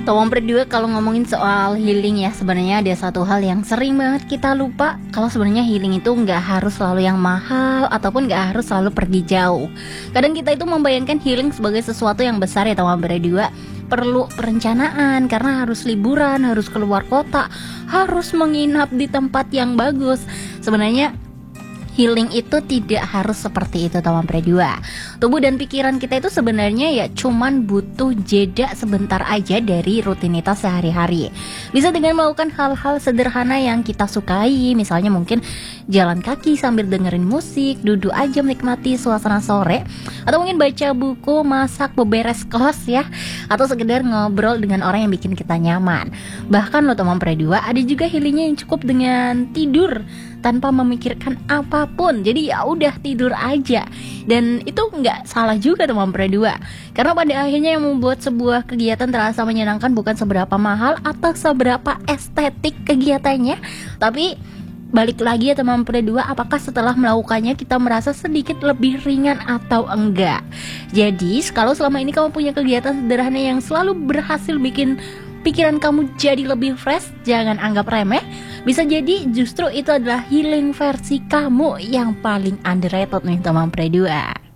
Tomang berdua kalau ngomongin soal healing ya, sebenarnya ada satu hal yang sering banget kita lupa. Kalau sebenarnya healing itu nggak harus selalu yang mahal ataupun nggak harus selalu pergi jauh. Kadang kita itu membayangkan healing sebagai sesuatu yang besar ya Tomang berdua. Perlu perencanaan karena harus liburan, harus keluar kota, harus menginap di tempat yang bagus. Sebenarnya healing itu tidak harus seperti itu teman berdua. Tubuh dan pikiran kita itu sebenarnya ya cuman butuh jeda sebentar aja dari rutinitas sehari-hari. Bisa dengan melakukan hal-hal sederhana yang kita sukai. Misalnya mungkin jalan kaki sambil dengerin musik, duduk aja menikmati suasana sore, atau mungkin baca buku, masak, beberes kos ya, atau sekedar ngobrol dengan orang yang bikin kita nyaman. Bahkan lo teman berdua, ada juga healingnya yang cukup dengan tidur tanpa memikirkan apapun. Jadi ya udah tidur aja. Dan itu nggak salah juga teman berdua. Karena pada akhirnya yang membuat sebuah kegiatan terasa menyenangkan bukan seberapa mahal atau seberapa estetik kegiatannya, tapi balik lagi ya teman berdua, apakah setelah melakukannya kita merasa sedikit lebih ringan atau enggak. Jadi kalau selama ini kamu punya kegiatan sederhana yang selalu berhasil bikin pikiran kamu jadi lebih fresh, jangan anggap remeh. Bisa jadi justru itu adalah healing versi kamu yang paling underrated nih teman berdua.